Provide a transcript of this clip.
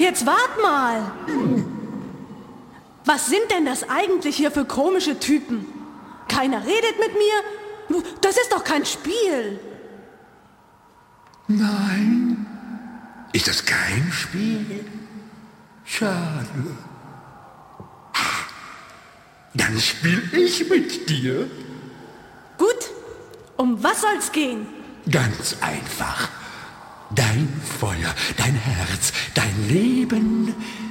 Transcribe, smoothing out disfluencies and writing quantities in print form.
jetzt wart mal. Was sind denn das eigentlich hier für komische Typen? Keiner redet mit mir? Das ist doch kein Spiel. Nein. Ist das kein Spiel? Schade. Dann spiel ich mit dir. Gut. Um was soll's gehen? Ganz einfach. Dein Feuer, dein Herz, dein Leben